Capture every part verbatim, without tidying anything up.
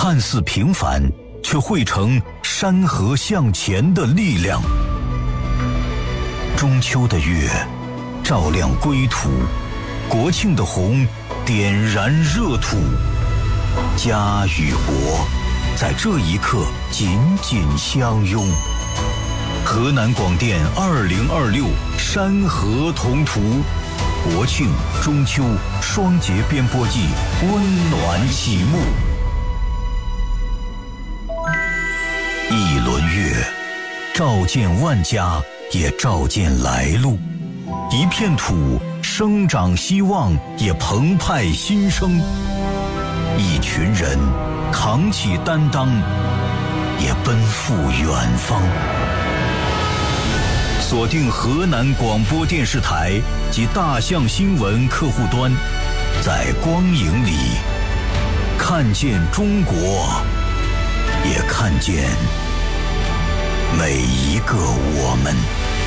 看似平凡，却汇成山河向前的力量。中秋的月照亮归途，国庆的红点燃热土，家与国在这一刻紧紧相拥。河南广电二零二六山河同途，国庆、中秋双节编播季温暖启幕。一轮月，照见万家，也照见来路；一片土，生长希望，也澎湃新生；一群人，扛起担当，也奔赴远方。锁定河南广播电视台及大象新闻客户端，在光影里看见中国，也看见每一个我们。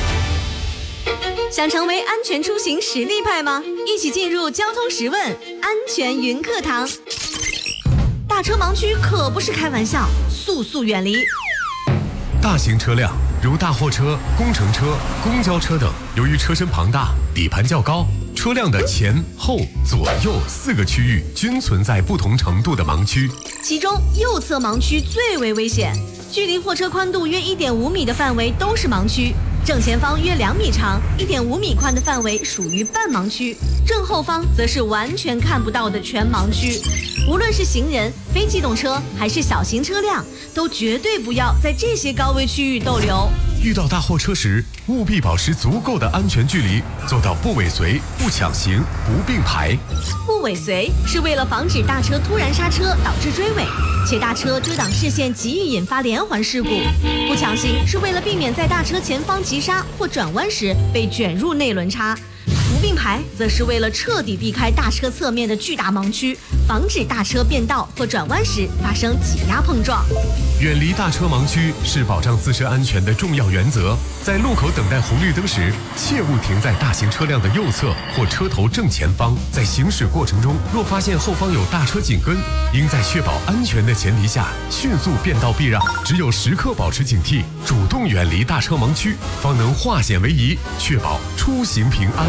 想成为安全出行实力派吗？一起进入交通十问安全云课堂。大车盲区可不是开玩笑，速速远离。 大型车辆如大货车、工程车、公交车等，由于车身庞大、底盘较高，车辆的前后左右四个区域均存在不同程度的盲区， 其中右侧盲区最为危险，距离货车宽度约 一点五米的范围都是盲区，正前方约两米长、一点五米宽的范围属于半盲区，正后方则是完全看不到的全盲区。无论是行人、非机动车还是小型车辆，都绝对不要在这些高危区域逗留。 遇到大货车时，务必保持足够的安全距离，做到不尾随、不抢行、不并排。 不尾随是为了防止大车突然刹车导致追尾，且大车遮挡视线极易引发连环事故。不抢行是为了避免在大车前方急刹或转弯时被卷入内轮差。不并排则是为了彻底避开大车侧面的巨大盲区，防止大车变道或转弯时发生挤压碰撞。 远离大车盲区是保障自身安全的重要原则。在路口等待红绿灯时，切勿停在大型车辆的右侧或车头正前方。在行驶过程中，若发现后方有大车紧跟，应在确保安全的前提下迅速变道避让。只有时刻保持警惕，主动远离大车盲区，方能化险为夷，确保出行平安。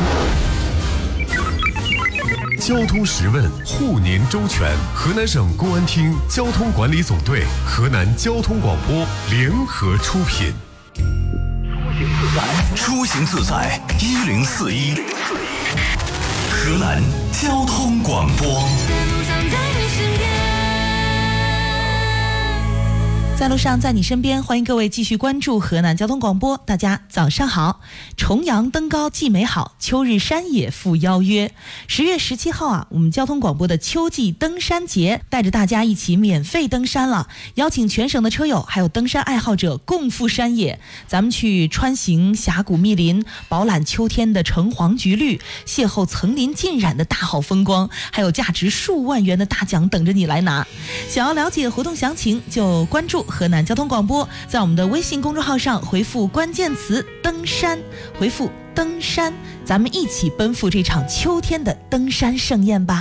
交通十问护您周全，河南省公安厅交通管理总队、河南交通广播联合出品。 出行自在一零四一，河南交通广播。 在路上，在你身边，欢迎各位继续关注河南交通广播。大家早上好！重阳登高既美好，秋日山野复邀约。十月十七号啊，我们交通广播的秋季登山节带着大家一起免费登山了，邀请全省的车友还有登山爱好者共赴山野，咱们去穿行峡谷密林，饱览秋天的橙黄橘绿，邂逅层林尽染的大好风光，还有价值数万元的大奖等着你来拿。想要了解活动详情，就关注河南交通广播，在我们的微信公众号上回复关键词登山，回复登山，咱们一起奔赴这场秋天的登山盛宴吧。